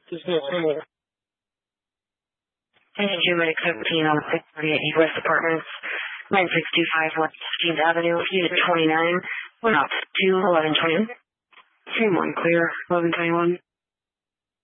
Just no similar. Engine 2 Medic 17 on 638 U.S. Apartments, 9625 West 15th Avenue, Unit 29, went off to 1121. Team 1 clear, 1121.